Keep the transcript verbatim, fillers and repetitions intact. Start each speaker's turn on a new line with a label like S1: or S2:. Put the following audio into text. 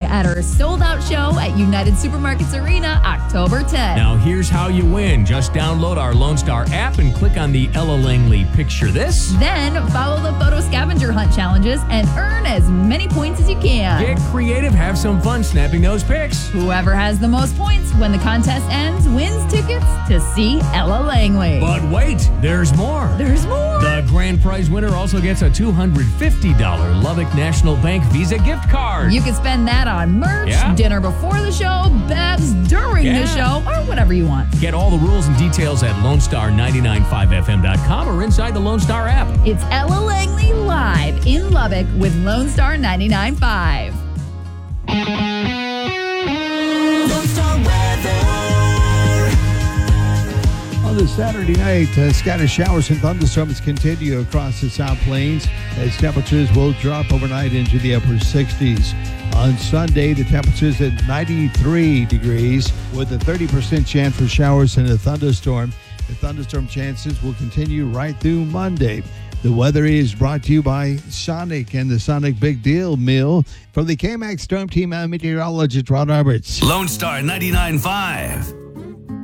S1: at our sold-out show at United Supermarkets Arena, October tenth.
S2: Now, here's how you win. Just download our Lone Star app and click on the Ella Langley Picture This.
S1: Then follow the photo scavenger hunt challenges and earn as many points as you can.
S2: Get creative, have some fun snapping those pics.
S1: Whoever has the most points when the contest ends wins tickets to see Ella Langley.
S2: But wait, there's more.
S1: There's more.
S2: The grand prize winner also gets a two hundred fifty dollars Lubbock National Bank Visa gift card.
S1: You can spend that on merch,
S2: Yeah.
S1: dinner before the show, bevs during
S2: Yeah.
S1: the show, or whatever you want.
S2: Get all the rules and details at lone star nine nine five f m dot com or inside the Lone Star app.
S1: It's Ella Langley live in Lubbock with Lone Star ninety-nine point five.
S3: Lone Star weather.
S4: On this Saturday night, uh, scattered showers and thunderstorms continue across the South Plains as temperatures will drop overnight into the upper sixties. On Sunday, the temperatures at ninety-three degrees with a thirty percent chance for showers and a thunderstorm. The thunderstorm chances will continue right through Monday. The weather is brought to you by Sonic and the Sonic Big Deal Mill. From the K-Max Storm Team, I'm meteorologist Ron Roberts.
S3: Lone Star ninety-nine point five.